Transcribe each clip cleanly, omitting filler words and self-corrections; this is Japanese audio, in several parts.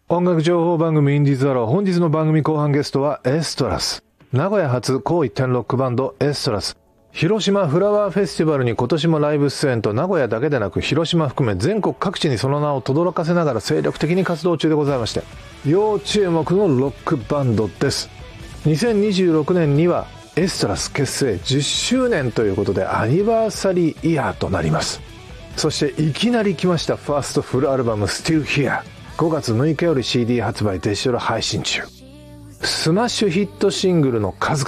音楽情報番組インディーズアロー。本日の番組後半ゲストはエストラス。名古屋発高一点ロックバンドエストラス。広島フラワーフェスティバルに今年もライブ出演と、名古屋だけでなく広島含め全国各地にその名を轟かせながら精力的に活動中でございまして、要注目のロックバンドです。2026年にはエストラス結成10周年ということでアニバーサリーイヤーとなります。そしていきなり来ましたファーストフルアルバム Still Here。5月6日より CD 発売、デジタル配信中。スマッシュヒットシングルの数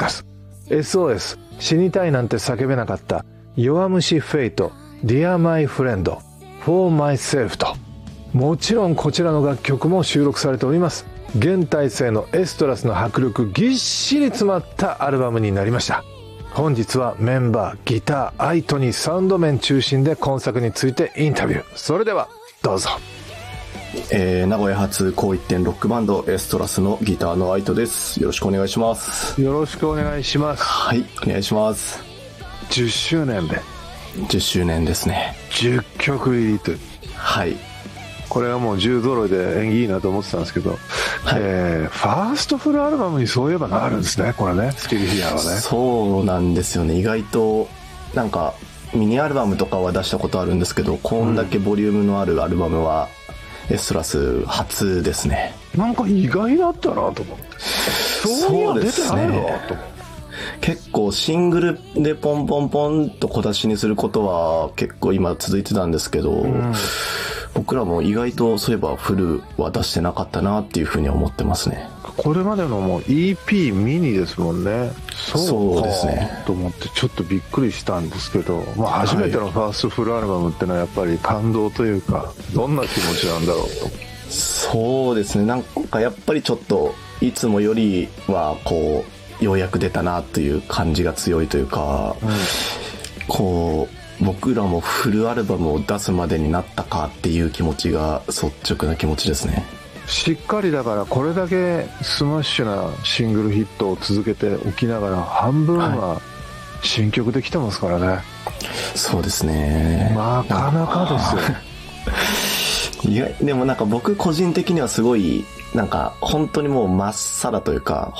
々。SOS、死にたいなんて叫べなかった、弱虫フェイト、Dear My Friend、For Myself と、もちろんこちらの楽曲も収録されております。現体制のエストラスの迫力ぎっしり詰まったアルバムになりました。本日はメンバー、ギター、アイトにサウンド面中心で今作についてインタビュー。それではどうぞ。 名古屋発高一点ロックバンドエストラスのギターのアイトです。よろしくお願いします。 よろしくお願いします。 はい、お願いします。 10周年で 10周年ですね。 10曲入りと。 はい、 これはもう10揃いで縁起いいなと思ってたんですけど、はい、ファーストフルアルバムにそういえばなるんですね、これね、スティルヒアはね。 そうなんですよね。意外となんかミニアルバムとかは出したことあるんですけど、こんだけボリュームのあるアルバムはエストラス初ですね。 なんか意外だったなと思って、そう出てないの、と思って。 結構シングルでポンポンポンと小出しにすることは結構今続いてたんですけど、僕らも意外とそういえばフルは出してなかったなっていうふうに思ってますね。 これまでのもう EP ミニですもんね。 そうですねと思ってちょっとびっくりしたんですけど、まあ、初めてのファーストフルアルバムってのはやっぱり感動というか、どんな気持ちなんだろうと。 そうですね、なんかやっぱりちょっといつもよりはこうようやく出たなという感じが強いというか、こう僕らもフルアルバムを出すまでになったかっていう気持ちが率直な気持ちですね。 しっかりだからこれだけスマッシュなシングルヒットを続けておきながら半分は新曲できてますからね、 そうですね、 なかなかですよ。 いやでもなんか僕個人的にはすごいなんか本当にもうまっさらというか、